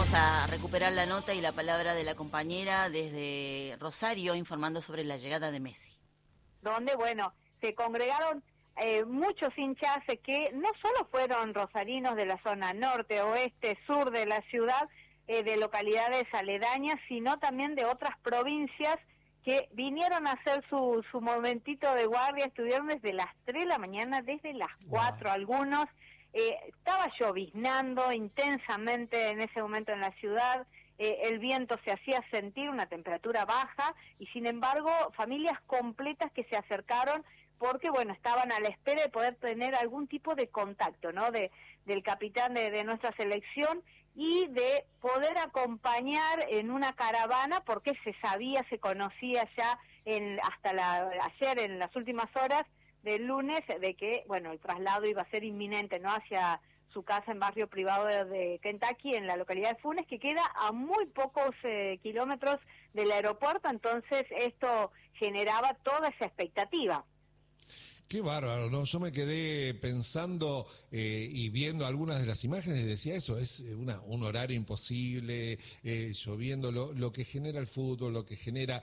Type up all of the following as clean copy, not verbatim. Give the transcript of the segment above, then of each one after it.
Vamos a recuperar la nota y la palabra de la compañera desde Rosario informando sobre la llegada de Messi. Donde, bueno, se congregaron muchos hinchas que no solo fueron rosarinos de la zona norte, oeste, sur de la ciudad, de localidades aledañas, sino también de otras provincias que vinieron a hacer su momentito de guardia. Estuvieron desde las 3 de la mañana, desde las 4 algunos. Estaba lloviznando intensamente en ese momento en la ciudad, el viento se hacía sentir, una temperatura baja, y sin embargo familias completas que se acercaron porque, bueno, estaban a la espera de poder tener algún tipo de contacto, ¿no?, del capitán de nuestra selección, y de poder acompañar en una caravana, porque se sabía, se conocía ya ayer, en las últimas horas del lunes, de que, bueno, el traslado iba a ser inminente, ¿no?, hacia su casa en barrio privado de Kentucky, en la localidad de Funes, que queda a muy pocos kilómetros del aeropuerto. Entonces esto generaba toda esa expectativa. Qué bárbaro, ¿no? Yo me quedé pensando y viendo algunas de las imágenes y decía eso, es un horario imposible, lloviendo, lo que genera el fútbol, lo que genera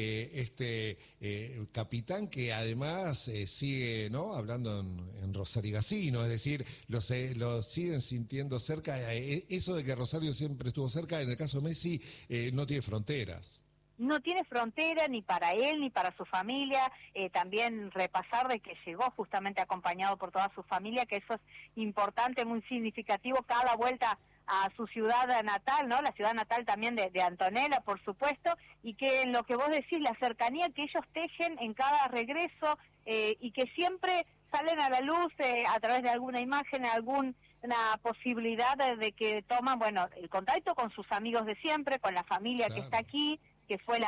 capitán que además sigue, ¿no?, hablando en rosarigacino, es decir, lo siguen sintiendo cerca. Eso de que Rosario siempre estuvo cerca, en el caso de Messi, no tiene fronteras. No tiene frontera ni para él ni para su familia. También repasar de que llegó justamente acompañado por toda su familia, que eso es importante, muy significativo, cada vuelta a su ciudad natal, ¿no?, la ciudad natal también de Antonella, por supuesto, y que en lo que vos decís, la cercanía que ellos tejen en cada regreso, y que siempre salen a la luz a través de alguna imagen, una posibilidad de que toman, bueno, el contacto con sus amigos de siempre, con la familia, claro, que está aquí, que fue